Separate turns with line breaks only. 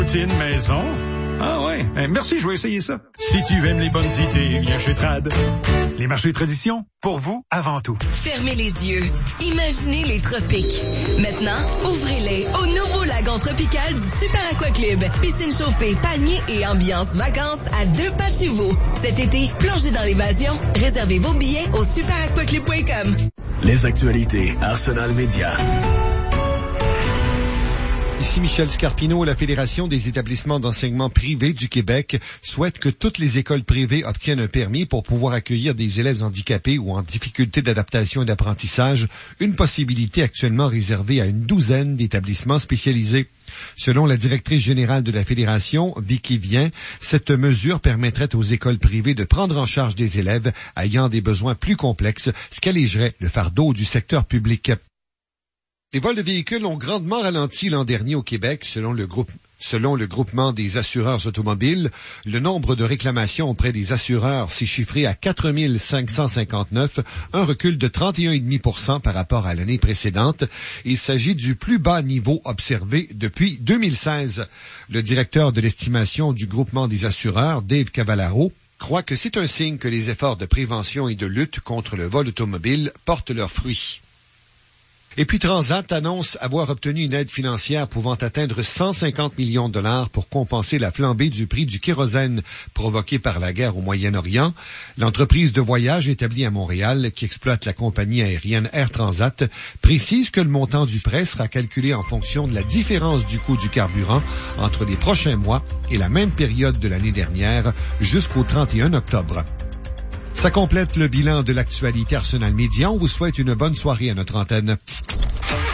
Poutine maison? Ah ouais, merci, je vais essayer ça. Si tu aimes les bonnes idées, viens chez Trad. Les marchés tradition, pour vous, avant tout.
Fermez les yeux. Imaginez les tropiques. Maintenant, ouvrez-les au nouveau lagon tropical du Super Aqua Club. Piscine chauffée, palmiers et ambiance vacances à 2 pas de chez vous. Cet été, plongez dans l'évasion. Réservez vos billets au superaquaclub.com.
Les actualités Arsenal Média.
Ici Michel Scarpino. La Fédération des établissements d'enseignement privés du Québec souhaite que toutes les écoles privées obtiennent un permis pour pouvoir accueillir des élèves handicapés ou en difficulté d'adaptation et d'apprentissage, une possibilité actuellement réservée à une douzaine d'établissements spécialisés. Selon la directrice générale de la Fédération, Vicky Vien, cette mesure permettrait aux écoles privées de prendre en charge des élèves ayant des besoins plus complexes, ce qui allégerait le fardeau du secteur public. Les vols de véhicules ont grandement ralenti l'an dernier au Québec, selon le groupement des assureurs automobiles. Le nombre de réclamations auprès des assureurs s'est chiffré à 4 559, un recul de 31,5% par rapport à l'année précédente. Il s'agit du plus bas niveau observé depuis 2016. Le directeur de l'estimation du groupement des assureurs, Dave Cavallaro, croit que c'est un signe que les efforts de prévention et de lutte contre le vol automobile portent leurs fruits. Et puis Transat annonce avoir obtenu une aide financière pouvant atteindre 150 millions de dollars pour compenser la flambée du prix du kérosène provoquée par la guerre au Moyen-Orient. L'entreprise de voyage établie à Montréal, qui exploite la compagnie aérienne Air Transat, précise que le montant du prêt sera calculé en fonction de la différence du coût du carburant entre les prochains mois et la même période de l'année dernière jusqu'au 31 octobre. Ça complète le bilan de l'actualité Arsenal Média. On vous souhaite une bonne soirée à notre antenne.